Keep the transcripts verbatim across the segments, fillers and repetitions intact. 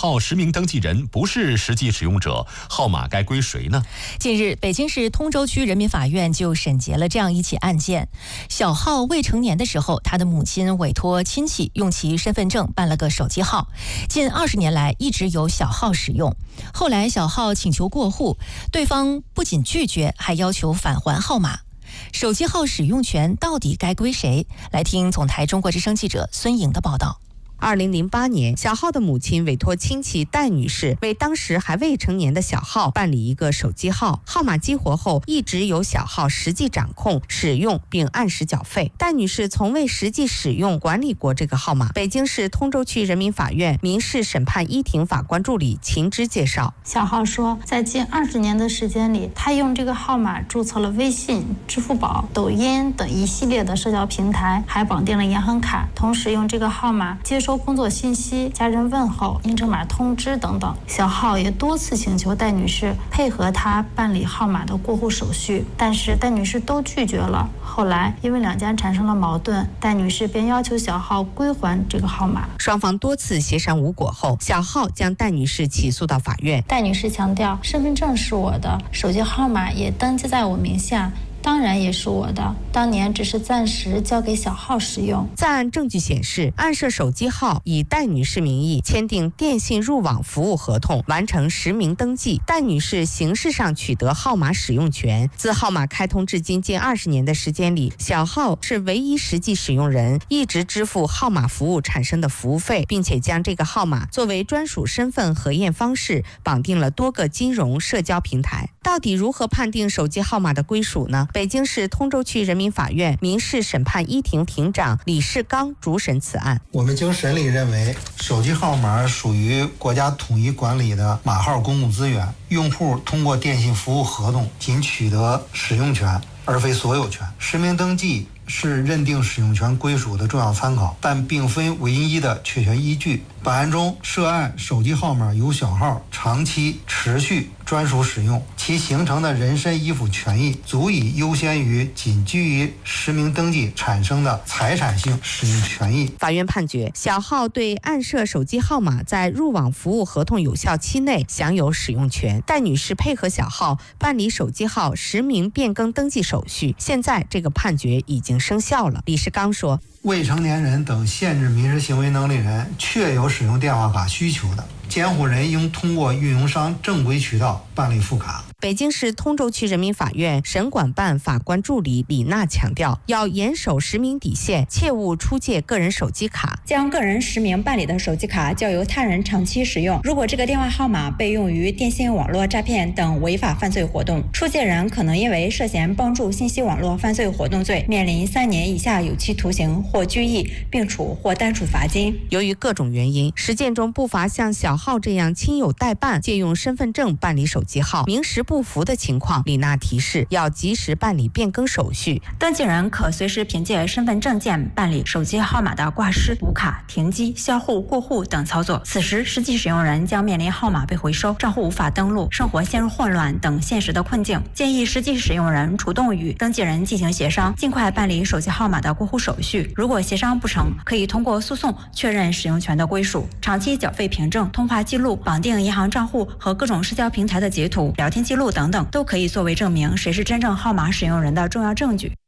号实名登记人不是实际使用者，号码该归谁呢？ 近日，北京市通州区人民法院就审结了这样一起案件。小浩未成年的时候，他的母亲委托亲戚用其身份证办了个手机号，近二十年来一直由小浩使用。后来小浩请求过户，对方不仅拒绝，还要求返还号码。手机号使用权到底该归谁？来听总台中国之声记者孙颖的报道。 二零零八年，小浩的母亲委托亲戚戴女士为当时还未成年的小浩办理一个手机号，号码激活后一直由小浩实际掌控、使用并按时缴费。戴女士从未实际使用、管理过这个号码。北京市通州区人民法院民事审判一庭法官助理秦芝介绍， 小浩说，在近二十年的时间里，他用这个号码注册了微信、支付宝、抖音等一系列的社交平台，还绑定了银行卡，同时用这个号码接收工作信息、家人问候、验证码通知等等。小浩也多次请求戴女士配合他办理号码的过户手续，但是戴女士都拒绝了。后来因为两家产生了矛盾，戴女士便要求小浩归还这个号码。 双方多次协商无果后，小浩将戴女士起诉到法院。 戴女士强调，身份证是我的，手机号码也登记在我名下，当然也是我的，当年只是暂时交给小浩使用。 在案证据显示，案涉手机号以戴女士名义签订电信入网服务合同，完成实名登记，戴女士形式上取得号码使用权。自号码开通至今近二十年的时间里，小浩是唯一实际使用人，一直支付号码服务产生的服务费，并且将这个号码作为专属身份核验方式绑定了多个金融社交平台。到底如何判定手机号码的归属呢？北京市通州区人民法院民事审判一庭庭长李世刚主审此案。 我们经审理认为，手机号码属于国家统一管理的码号公共资源，用户通过电信服务合同仅取得使用权，而非所有权。实名登记是认定使用权归属的重要参考，但并非唯一的确权依据。本案中涉案手机号码由小浩长期持续专属使用，其形成的人身依附权益足以优先于仅基于实名登记产生的财产性使用权益。 法院判决，小浩对案涉手机号码在入网服务合同有效期内享有使用权。戴女士配合小浩办理手机号实名变更登记手续，现在这个判决已经生效了。李世刚说， 未成年人等限制民事行为能力人确有使用电话卡需求的，监护人应通过运营商正规渠道办理复卡。 北京市通州区人民法院审管办法官助理李娜强调，要严守实名底线，切勿出借个人手机卡。 将个人实名办理的手机卡交由他人长期使用，如果这个电话号码被用于电信网络诈骗等违法犯罪活动，出借人可能因为涉嫌帮助信息网络犯罪活动罪，面临三年以下有期徒刑或拘役，并处或单处罚金。 由于各种原因，实践中不乏像小浩这样亲友代办借用身份证办理手机号，名实不符的情况，李娜提示要及时办理变更手续。 登记人可随时凭借身份证件办理手机号码的挂失、补卡、停机、销户、过户等操作。此时，实际使用人将面临号码被回收、账户无法登录、生活陷入混乱等现实的困境。建议实际使用人主动与登记人进行协商，尽快办理手机号码的过户手续。如果协商不成，可以通过诉讼确认使用权的归属。长期缴费凭证、通话记录、绑定银行账户和各种社交平台的截图、聊天记录等等，都可以作为证明谁是真正号码使用人的重要证据。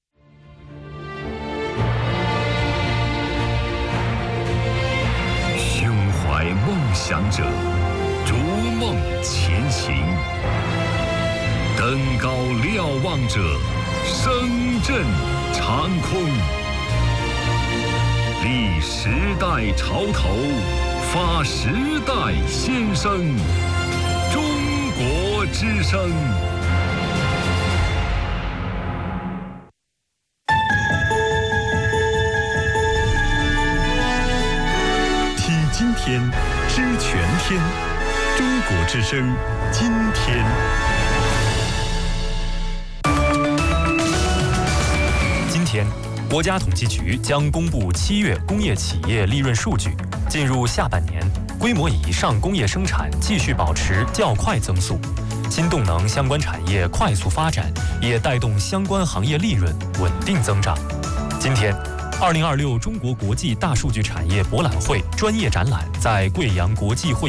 胸怀梦想者，逐梦前行；登高瞭望者，声震长空。立时代潮头，发时代先声。中国之声。 听今天，知全天。中国之声，今天。今天，国家统计局将公布七月工业企业利润数据。进入下半年，规模以上工业生产继续保持较快增速，新动能相关产业快速发展，也带动相关行业利润稳定增长。今天，二零二六中国国际大数据产业博览会专业展览在贵阳国际会